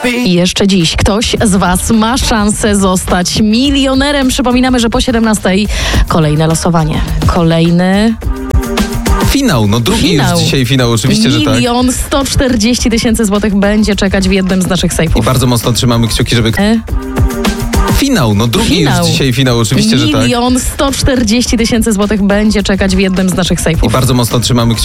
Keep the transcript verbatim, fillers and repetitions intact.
I jeszcze dziś ktoś z Was ma szansę zostać milionerem. Przypominamy, że po siedemnastej kolejne losowanie. Kolejny... Finał, no drugi Finał. już dzisiaj finał, oczywiście, że tak. Milion sto czterdzieści tysięcy złotych będzie czekać w jednym z naszych I sejfów. bardzo mocno trzymamy kciuki, żeby... E? Finał, no drugi Finał. już dzisiaj finał, oczywiście, że tak. Milion sto czterdzieści tysięcy złotych będzie czekać w jednym z naszych sejfów. I bardzo mocno trzymamy kciuki.